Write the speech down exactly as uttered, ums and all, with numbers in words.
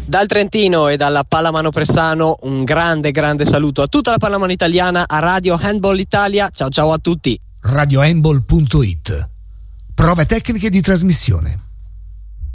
Dal Trentino e dalla Pallamano Pressano un grande grande saluto a tutta la pallamano italiana, a Radio Handball Italia. Ciao ciao a tutti. radio handball punto it. Prove tecniche di trasmissione.